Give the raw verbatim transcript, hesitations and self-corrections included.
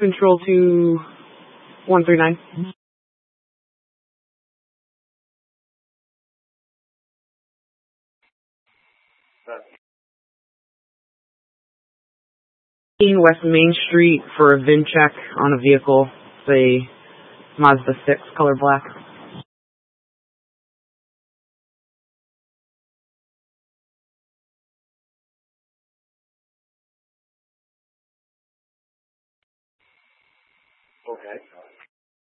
Control to one three nine. West Main Street for a V I N check on a vehicle. It's a Mazda six, color black. Okay.